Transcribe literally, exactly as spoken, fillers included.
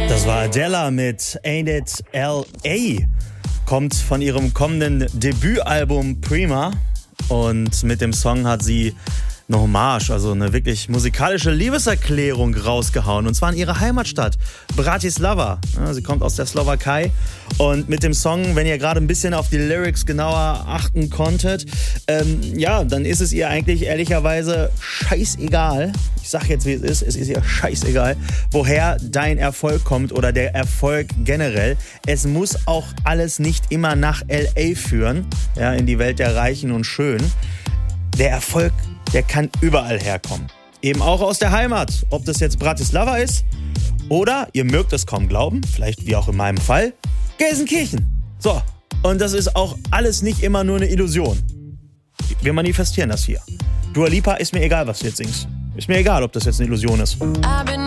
Das war Adele mit Ain't It L A. Kommt von ihrem kommenden Debütalbum Prima. Und mit dem Song hat sie eine Hommage, also eine wirklich musikalische Liebeserklärung rausgehauen. Und zwar in ihre Heimatstadt, Bratislava. Ja, sie kommt aus der Slowakei. Und mit dem Song, wenn ihr gerade ein bisschen auf die Lyrics genauer achten konntet, ähm, ja, dann ist es ihr eigentlich ehrlicherweise scheißegal. Ich sag jetzt, wie es ist. Es ist ihr scheißegal, woher dein Erfolg kommt oder der Erfolg generell. Es muss auch alles nicht immer nach L A führen, ja, in die Welt der Reichen und Schönen. Der Erfolg, der kann überall herkommen. Eben auch aus der Heimat. Ob das jetzt Bratislava ist oder, ihr mögt es kaum glauben, vielleicht wie auch in meinem Fall, Gelsenkirchen. So, und das ist auch alles nicht immer nur eine Illusion. Wir manifestieren das hier. Dua Lipa, ist mir egal, was du jetzt singst. Ist mir egal, ob das jetzt eine Illusion ist.